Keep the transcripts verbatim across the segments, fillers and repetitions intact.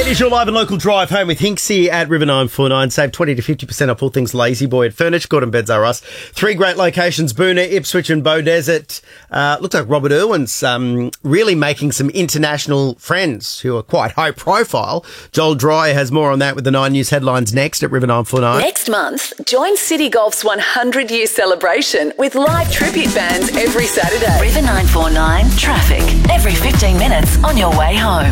Here's your live and local drive home with Hinksy at River nine four nine. Save twenty to fifty percent off all things Lazy Boy at Furniture Court and Beds R Us. Three great locations, Boonah, Ipswich and Beaudesert. Uh, looks like Robert Irwin's um, really making some international friends who are quite high profile. Joel Dry has more on that with the Nine News headlines next at River nine four nine. Next month, join City Golf's one hundred year celebration with live tribute bands every Saturday. River nine four nine traffic. Every fifteen minutes on your way home.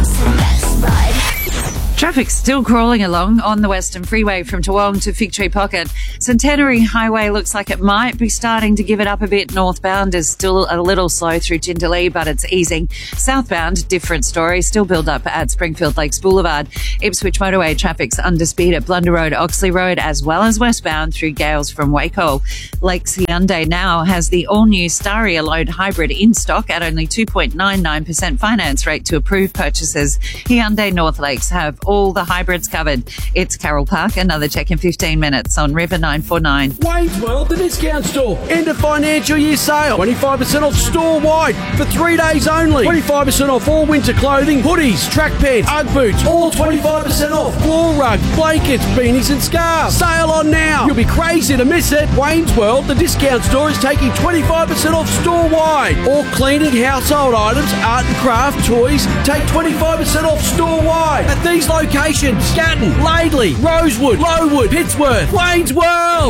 Traffic's still crawling along on the Western Freeway from Toowong to Fig Tree Pocket. Centenary Highway looks like it might be starting to give it up a bit. Northbound is still a little slow through Jindalee, but it's easing. Southbound, different story. Still build up at Springfield Lakes Boulevard. Ipswich Motorway traffic's under speed at Blunder Road, Oxley Road, as well as westbound through Gales from Waco. Lakes Hyundai now has the all-new Staria Load Hybrid in stock at only two point nine nine percent finance rate to approve purchases. Hyundai North Lakes have all the hybrids covered. It's Carroll Park. Another check in fifteen minutes on River nine four nine. Wayne's World, the discount store. End of financial year sale. twenty-five percent off store-wide for three days only. twenty-five percent off all winter clothing, hoodies, track pants, Ugg boots, all twenty-five percent off. Floor rug, blankets, beanies and scarves. Sale on now. You'll be crazy to miss it. Wayne's World, the discount store, is taking twenty-five percent off store-wide. All cleaning, household items, art and craft, toys, take twenty-five percent off store-wide. At these locations: Scatton, Laidley, Rosewood, Lowood, Pittsworth. Wayne's World.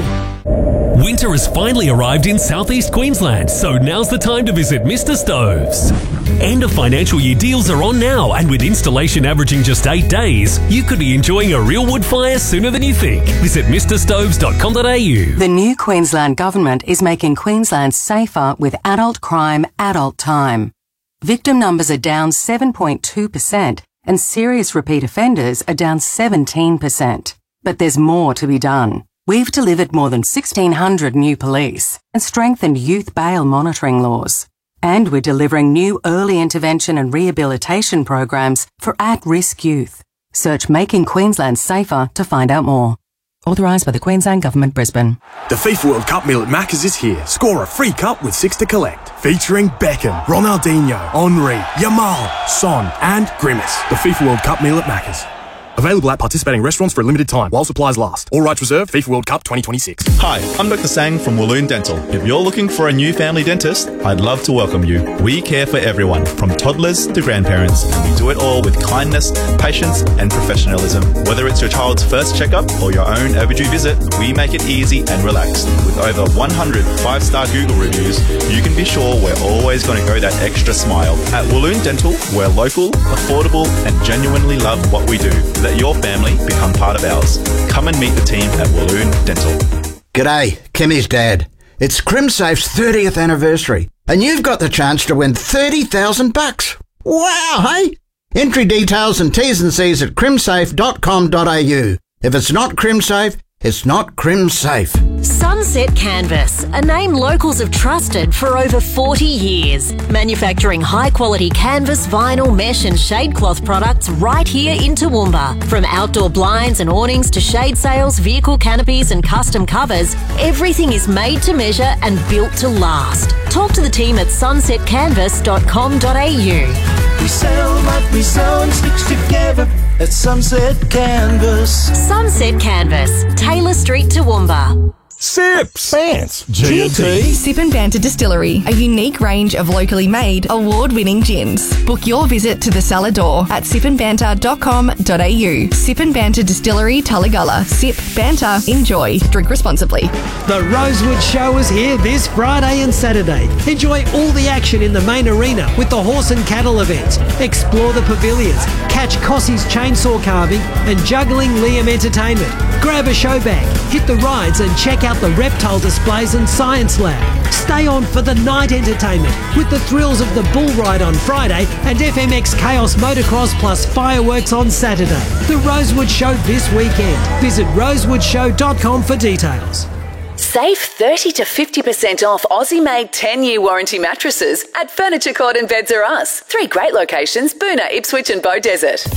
Winter has finally arrived in southeast Queensland, so now's the time to visit Mister Stoves. End of financial year deals are on now, and with installation averaging just eight days, you could be enjoying a real wood fire sooner than you think. Visit mr stoves dot com dot a u. The new Queensland Government is making Queensland safer with adult crime, adult time. Victim numbers are down seven point two percent and serious repeat offenders are down seventeen percent. But there's more to be done. We've delivered more than sixteen hundred new police and strengthened youth bail monitoring laws. And we're delivering new early intervention and rehabilitation programs for at-risk youth. Search Making Queensland Safer to find out more. Authorised by the Queensland Government, Brisbane. The FIFA World Cup meal at Macca's is here. Score a free cup with six to collect. Featuring Beckham, Ronaldinho, Henry, Yamal, Son and Grimace. The FIFA World Cup meal at Macca's. Available at participating restaurants for a limited time while supplies last. All rights reserved. FIFA World Cup twenty twenty-six. Hi, I'm Doctor Sang from Walloon Dental. If you're looking for a new family dentist, I'd love to welcome you. We care for everyone, from toddlers to grandparents, and we do it all with kindness, patience, and professionalism. Whether it's your child's first checkup or your own overdue visit, we make it easy and relaxed. With over one hundred five-star Google reviews, you can be sure we're always going to go that extra smile. At Walloon Dental, we're local, affordable, and genuinely love what we do. Let your family become part of ours. Come and meet the team at Walloon Dental. G'day, Kimmy's dad. It's CrimSafe's thirtieth anniversary, and you've got the chance to win thirty thousand bucks. Wow, hey? Entry details and T's and C's at crimsafe dot com dot a u. If it's not CrimSafe, it's not CrimSafe. Sunset Canvas, a name locals have trusted for over forty years. Manufacturing high-quality canvas, vinyl, mesh and shade cloth products right here in Toowoomba. From outdoor blinds and awnings to shade sails, vehicle canopies and custom covers, everything is made to measure and built to last. Talk to the team at sunset canvas dot com dot a u. We sell what we sew and stitch together at Sunset Canvas. Sunset Canvas, Taylor Street, Toowoomba. Sips, Bants, G and T. Sip and Banter Distillery, a unique range of locally made, award-winning gins. Book your visit to the cellar door at sip and banter dot com dot a u. Sip and Banter Distillery, Tullagalla. Sip, banter, enjoy. Drink responsibly. The Rosewood Show is here this Friday and Saturday. Enjoy all the action in the main arena with the horse and cattle events. Explore the pavilions, catch Cossie's chainsaw carving and Juggling Liam Entertainment. Grab a show bag, hit the rides and check out the reptile displays and science lab. Stay on for the night entertainment with the thrills of the bull ride on Friday and F M X Chaos Motocross plus fireworks on Saturday. The Rosewood Show this weekend. Visit rosewood show dot com for details. Save thirty to fifty percent off Aussie-made ten-year warranty mattresses at Furniture Court and Beds R Us. Three great locations, Boonah, Ipswich and Beaudesert.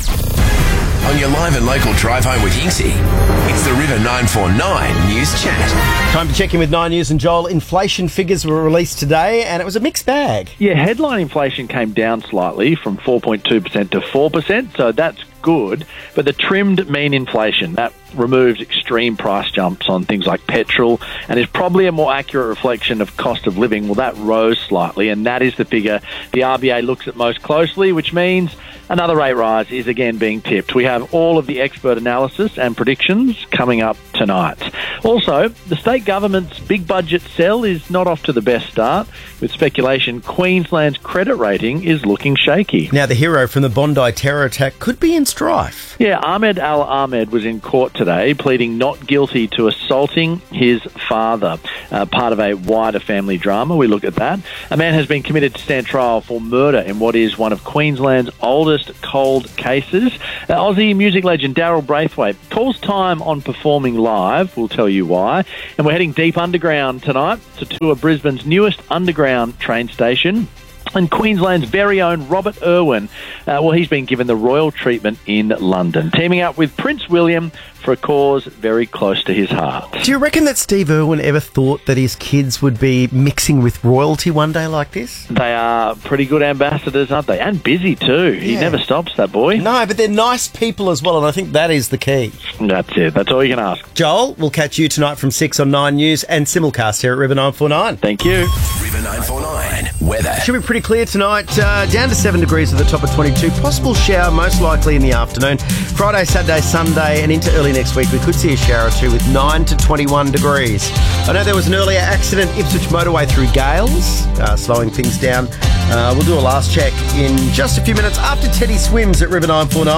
On your live and local drive home with Hinksy, it's the River nine four nine News Chat. Time to check in with Nine News and Joel. Inflation figures were released today and it was a mixed bag. Yeah, headline inflation came down slightly from four point two percent to four percent, so that's good, but the trimmed mean inflation, that removes extreme price jumps on things like petrol and is probably a more accurate reflection of cost of living. Well, that rose slightly, and that is the figure the R B A looks at most closely, which means another rate rise is again being tipped. We have all of the expert analysis and predictions coming up tonight. Also, the state government's big budget sell is not off to the best start. With speculation, Queensland's credit rating is looking shaky. Now, the hero from the Bondi terror attack could be in strife. Yeah, Ahmed Al-Ahmed was in court today pleading not guilty to assaulting his father, uh, part of a wider family drama. We look at that. A man has been committed to stand trial for murder in what is one of Queensland's oldest cold cases. Uh, Aussie music legend Daryl Braithwaite calls time on performing live. We'll tell you why. And we're heading deep underground tonight to tour Brisbane's newest underground train station. And Queensland's very own Robert Irwin, uh, well, he's been given the royal treatment in London, teaming up with Prince William for a cause very close to his heart. Do you reckon that Steve Irwin ever thought that his kids would be mixing with royalty one day like this? They are pretty good ambassadors, aren't they? And busy too. He Yeah. never stops, that boy. No, but they're nice people as well, and I think that is the key. That's it. That's all you can ask. Joel, we'll catch you tonight from six on Nine News and simulcast here at River nine forty-nine. Thank you. River nine forty-nine weather. Should be pretty clear tonight, uh, down to seven degrees at the top of twenty-two. Possible shower, most likely in the afternoon. Friday, Saturday, Sunday, and into early next week, we could see a shower or two with nine to twenty-one degrees. I know there was an earlier accident, Ipswich motorway through Gales, uh, slowing things down. Uh, we'll do a last check in just a few minutes after Teddy swims at River nine forty-nine.